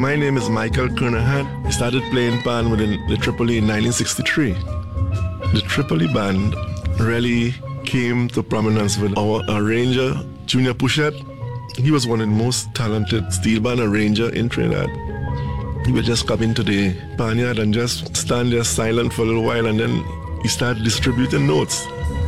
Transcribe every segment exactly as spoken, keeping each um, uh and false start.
My name is Michael Kernahan. I started playing band within the Tripoli in nineteen sixty-three. The Tripoli band really came to prominence with our arranger, Junior Puchet. He was one of the most talented steel band arranger in Trinidad. He would just come into the barnyard and just stand there silent for a little while, and then he started distributing notes.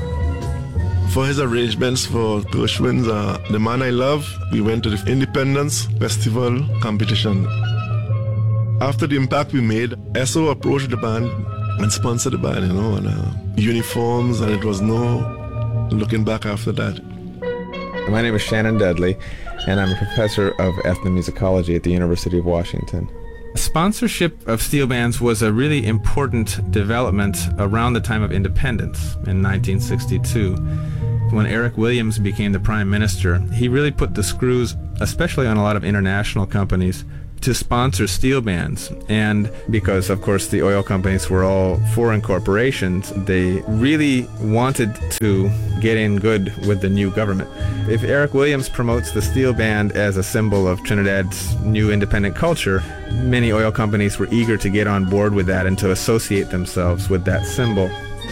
For his arrangements for Gershwin's uh, The Man I Love, we went to the Independence Festival competition. After the impact we made, S O approached the band and sponsored the band, you know, and uh, uniforms, and it was no looking back after that. My name is Shannon Dudley, and I'm a professor of ethnomusicology at the University of Washington. Sponsorship of steel bands was a really important development around the time of independence in nineteen sixty-two. When Eric Williams became the prime minister, he really put the screws, especially on a lot of international companies, to sponsor steel bands. And because, of course, the oil companies were all foreign corporations, they really wanted to get in good with the new government. If Eric Williams promotes the steel band as a symbol of Trinidad's new independent culture, many oil companies were eager to get on board with that and to associate themselves with that symbol.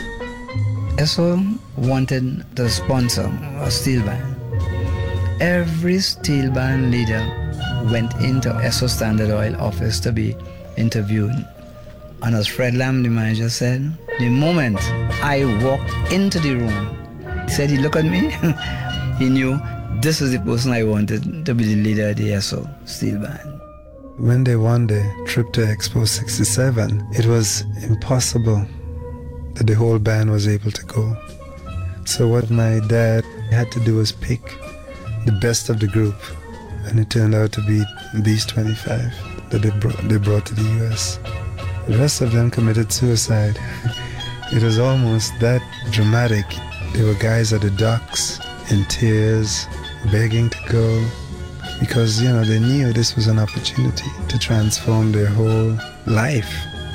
S O wanted to sponsor a steel band. Every steel band leader went into S O Standard Oil office to be interviewed. And as Fred Lamb, the manager, said, the moment I walked into the room, he said he looked at me, he knew this is the person I wanted to be the leader of the S O steel band. When they won the trip to Expo sixty-seven, it was impossible that the whole band was able to go. So what my dad had to do was pick the best of the group, and it turned out to be these twenty-five that they brought, they brought to the U S. The rest of them committed suicide. It was almost that dramatic. There were guys at the docks in tears, begging to go, because, you know, they knew this was an opportunity to transform their whole life.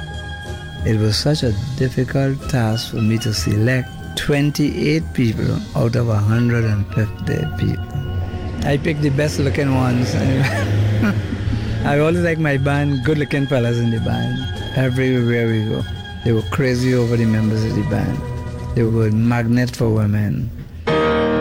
It was such a difficult task for me to select twenty-eight people out of one hundred fifty people. I picked the best looking ones. I always like my band, good looking fellas in the band. Everywhere we go, they were crazy over the members of the band. They were a magnet for women.